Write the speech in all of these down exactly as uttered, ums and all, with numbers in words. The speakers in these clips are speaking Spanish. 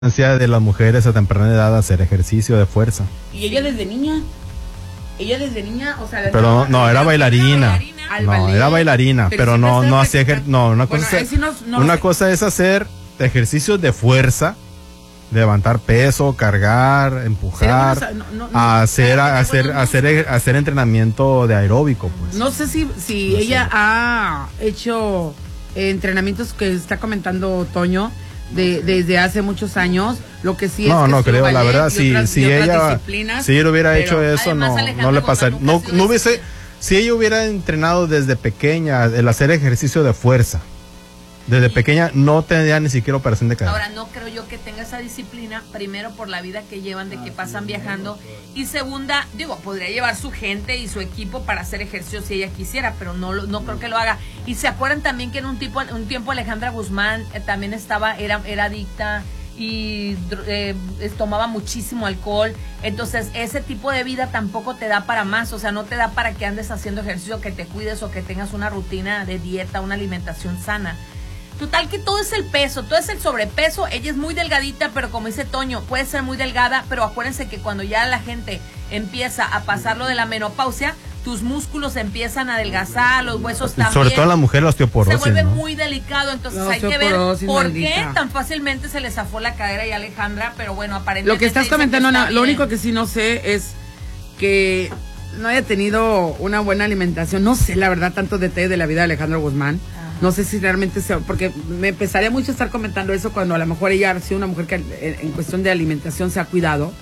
de las mujeres a temprana edad a hacer ejercicio de fuerza. ¿Y ella desde niña? Ella desde niña, o sea, pero no, no era bailarina. No, era bailarina, pero, pero no no hacía ejer no, una cosa bueno, es, sí no, no una cosa es hacer ejercicios de fuerza, levantar peso, cargar, empujar, sí, no, no, no, hacer no, hacer no, hacer hacer entrenamiento de aeróbico, pues. No sé si si no ella sé. ha hecho eh, entrenamientos que está comentando Toño. De, desde hace muchos años, lo que sí es no, que no creo, la verdad, si, si ella si ella hubiera hecho eso, no, no le pasaría, no, no hubiese, si ella hubiera entrenado desde pequeña, el hacer ejercicio de fuerza, desde sí. pequeña, no tendría ni siquiera operación de cadera. Ahora, no creo yo que tenga esa disciplina, primero por la vida que llevan, de que pasan viajando, y segunda, digo, podría llevar su gente y su equipo para hacer ejercicio si ella quisiera, pero no, no creo que lo haga. Y se acuerdan también que en un, tipo, un tiempo Alejandra Guzmán eh, también estaba, era, era adicta y eh, tomaba muchísimo alcohol, entonces ese tipo de vida tampoco te da para más, o sea, no te da para que andes haciendo ejercicio, que te cuides o que tengas una rutina de dieta, una alimentación sana. Total que todo es el peso, todo es el sobrepeso. Ella es muy delgadita, pero como dice Toño, puede ser muy delgada, pero acuérdense que cuando ya la gente empieza a pasar lo de la menopausia, tus músculos empiezan a adelgazar, los huesos también. Sobre todo a la mujer la osteoporosis. Se vuelve ¿no? muy delicado, entonces hay que ver por maldita. qué tan fácilmente se le zafó la cadera y a Alejandra, pero bueno, aparentemente. Lo que estás comentando, que Ana, lo único que sí no sé es que no haya tenido una buena alimentación. No sé, la verdad, tanto detalle de la vida de Alejandra Guzmán. No sé si realmente sea, porque me empezaría mucho a estar comentando eso cuando a lo mejor ella ha sido una mujer que en, en cuestión de alimentación se ha cuidado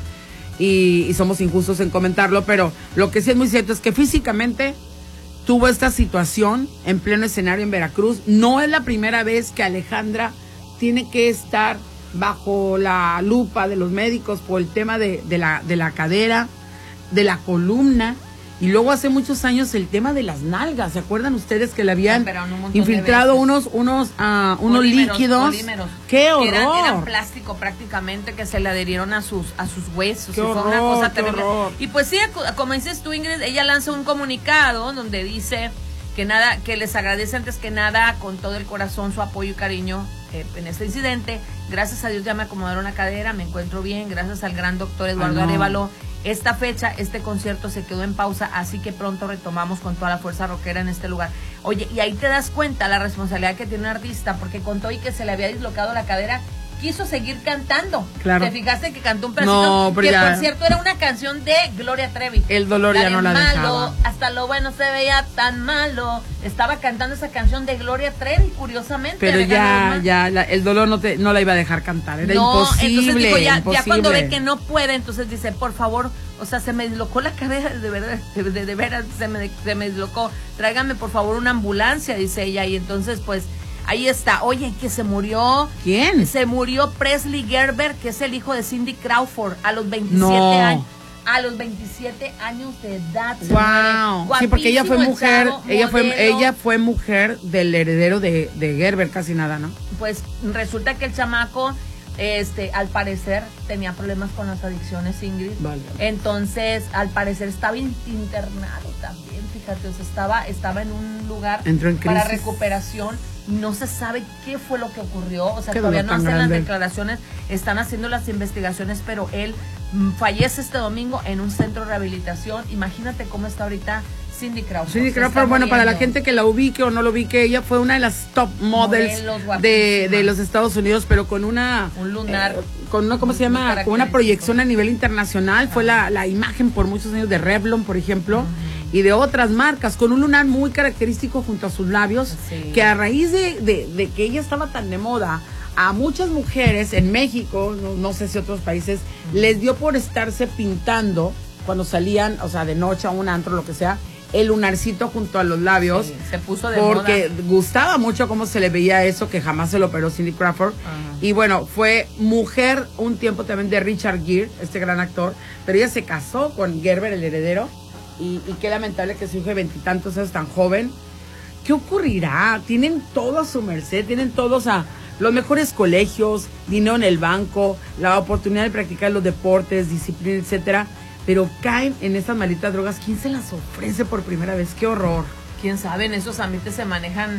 y, y somos injustos en comentarlo, pero lo que sí es muy cierto es que físicamente tuvo esta situación en pleno escenario en Veracruz. No es la primera vez que Alejandra tiene que estar bajo la lupa de los médicos por el tema de, de, la, de la cadera, de la columna. Y luego hace muchos años el tema de las nalgas, ¿se acuerdan ustedes que le habían infiltrado unos unos uh, unos polímeros, líquidos? Polímeros. ¡Qué horror! Eran, eran plástico prácticamente que se le adherieron a sus a sus huesos. ¡Qué y horror, fue una cosa qué terrible. horror! Y pues sí, como dices tú, Ingrid, ella lanza un comunicado donde dice que nada, que les agradece antes que nada con todo el corazón su apoyo y cariño eh, en este incidente. Gracias a Dios ya me acomodaron la cadera, me encuentro bien, gracias al gran doctor Eduardo Arévalo. Esta fecha, este concierto se quedó en pausa, así que pronto retomamos con toda la fuerza rockera en este lugar. Oye, y ahí te das cuenta la responsabilidad que tiene un artista, porque contó y que se le había dislocado la cadera, quiso seguir cantando. Claro. ¿Te fijaste que cantó un pedacito? No, pero que ya... por cierto era una canción de Gloria Trevi. El dolor la ya no la malo, dejaba. Hasta lo bueno se veía tan malo. Estaba cantando esa canción de Gloria Trevi, curiosamente. Pero ya, ya, la, el dolor no te, no la iba a dejar cantar, era no, imposible. Entonces dijo, ya, imposible. ya cuando ve que no puede, entonces dice, por favor, o sea, se me dislocó la cadera, de verdad, de, de, de veras, se me, se me dislocó. Tráigame por favor una ambulancia, dice ella, y entonces pues ahí está. Oye, que se murió. ¿Quién? Se murió Presley Gerber, que es el hijo de Cindy Crawford, a los veintisiete no. años. A los veintisiete años de edad. Wow. Sí, porque ella fue mujer, chavo, ella modelo. fue ella fue mujer del heredero de, de Gerber, casi nada, ¿no? Pues resulta que el chamaco, este, al parecer tenía problemas con las adicciones, Ingrid. Vale. Entonces, al parecer estaba internado también, fíjate, o sea, estaba, estaba en un lugar Entró en para recuperación. No se sabe qué fue lo que ocurrió, o sea, qué todavía no hacen grande. las declaraciones, están haciendo las investigaciones, pero él mm, fallece este domingo en un centro de rehabilitación. Imagínate cómo está ahorita Cindy Crawford. Cindy Crawford, bueno, para la gente que la ubique o no lo ubique, ella fue una de las top models de, de los Estados Unidos, pero con una... Un lunar. Eh, con una, ¿cómo se llama? Con una proyección a nivel internacional. Fue la, la imagen por muchos años de Revlon, por ejemplo. Uh-huh. Y de otras marcas, con un lunar muy característico junto a sus labios, sí. que a raíz de, de, de que ella estaba tan de moda, a muchas mujeres en México, no, no sé si otros países, uh-huh. les dio por estarse pintando cuando salían, o sea, de noche a un antro, lo que sea, el lunarcito junto a los labios. Sí, se puso de porque moda. Gustaba mucho cómo se le veía eso, que jamás se lo operó Cindy Crawford. Uh-huh. Y bueno, fue mujer un tiempo también de Richard Gere, este gran actor, pero ella se casó con Gerber, el heredero. Y, y qué lamentable que su hijo de veintitantos es tan joven. ¿Qué ocurrirá? Tienen todo a su merced, tienen todos a los mejores colegios, dinero en el banco, la oportunidad de practicar los deportes, disciplina, etcétera. Pero caen en estas malditas drogas. ¿Quién se las ofrece por primera vez? ¡Qué horror! ¿Quién sabe? En esos ambientes se manejan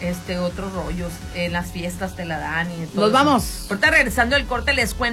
este otros rollos. En las fiestas te la dan y todo. Nos vamos. Ahorita regresando el corte les cuento.